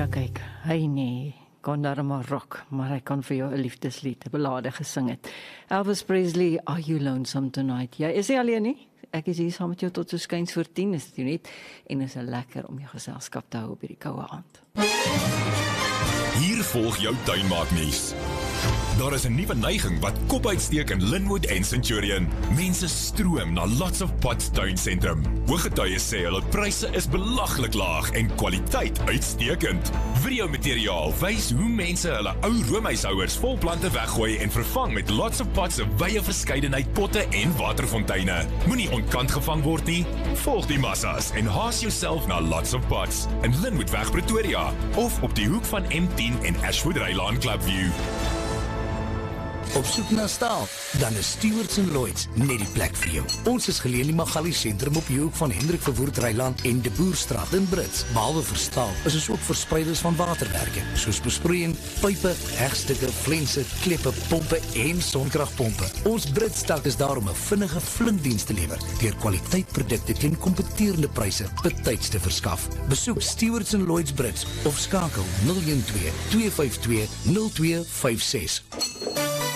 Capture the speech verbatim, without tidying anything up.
Ja, kyk, hy nee, kon daar maar rock, maar hy kan vir jou 'n liefdeslied, 'n ballade gesing het. Elvis Presley, Are You Lonesome Tonight? Jy is nie alleen nie. Ek is hier saam met jou tot so skuins voor tien, is dit net, en is 'n lekker om jou geselskap te hou op hierdie koue aand. Hier volg jou tuinmaaknuus. Daar is 'n nuwe neiging wat kop uitsteek in Linwood en Centurion. Mense stroom na Lots of Pots tuinsentrum. Hooggetuies sê hulle pryse is belaglik laag en kwaliteit uitstekend. Videomateriaal wys hoe mense hulle ou roomhuishouers vol plante weggooi en vervang met Lots of Pots se wye verskeidenheid potte en waterfonteine. Moenie ontkant gevang word nie. Volg die massas en haas jouself na Lots of Pots in Linwoodweg Pretoria of op die hoek van M tien en Ashwood Rylaan Clubview. Op soek na staal, dan is Stewarts en Lloyds net die plek vir jou. Ons is geleë in die Magali sentrum op die hoek van Hendrik Verwoerd Rylaan en De Boerstraat in Brits. Behalwe vir staal, is ons ook verspreiders van waterwerke, soos besproeiing, pype, hegstukke, flense, kleppe, pompe en sonkragpompe. Ons Brits tak is daar om 'n vinnige flinkdiens te lewer, deur kwaliteitprodukte teen kompeterende pryse betyds te verskaf. Besoek Stewarts en Lloyds Brits of skakel nul een twee, twee vyf twee, nul twee vyf ses.